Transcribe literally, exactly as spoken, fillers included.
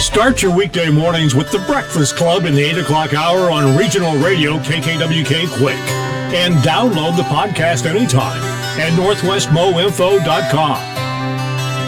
Start your weekday mornings with the Breakfast Club in the eight o'clock hour on Regional Radio K K W K Quick. And download the podcast anytime at northwest mo info dot com.